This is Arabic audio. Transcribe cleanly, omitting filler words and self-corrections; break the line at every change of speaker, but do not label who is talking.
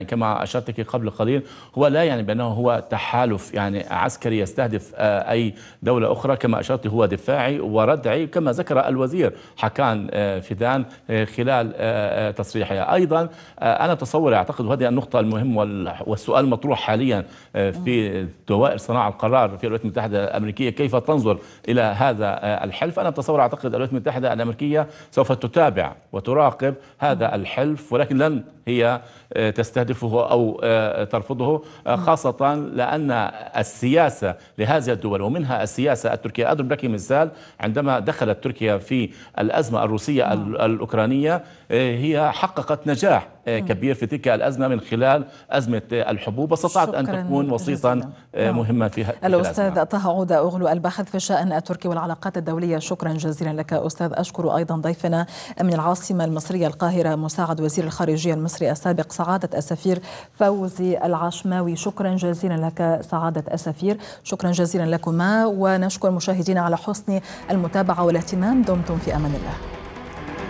كما أشرت قبل قليل، هو لا يعني بأنه هو تحالف يعني عسكري يستهدف أي دولة أخرى، كما أشرت هو دفاعي وردعي كما ذكر الوزير حكان فيدان خلال تصريحه. أيضا أنا تصوري أعتقد، وهذه النقطة المهم والسؤال المطروح حاليا في دوائر صناعة القرار في الولايات المتحدة الأمريكية، كيف تنظر إلى هذا الحلف؟ أنا أتصور أعتقد الولايات المتحدة الأمريكية سوف تتابع وتراقب هذا الحلف، ولكن لن هي تستهدفه أو ترفضه، خاصة لأن السياسة لهذه الدول ومنها السياسة التركية. أضرب لك مثال: عندما دخلت تركيا في الأزمة الروسية الأوكرانية هي حققت نجاح كبير في تلك الأزمة من خلال أزمة الحبوب، واستطاعت أن تكون وسيطا مهما فيها.
الأستاذ طه عودة أوغلو، الباحث في الشأن التركي والعلاقات الدولية، شكرا جزيلا لك أستاذ. أشكر أيضا ضيفنا من العاصمة المصرية القاهرة مساعد وزير الخارجية المصري السابق سعادة السفير فوزي العشماوي. شكرا جزيلا لك سعادة السفير، شكرا جزيلا لكما، ونشكر مشاهدينا على حسن المتابعة والاهتمام. دمتم في أمان الله.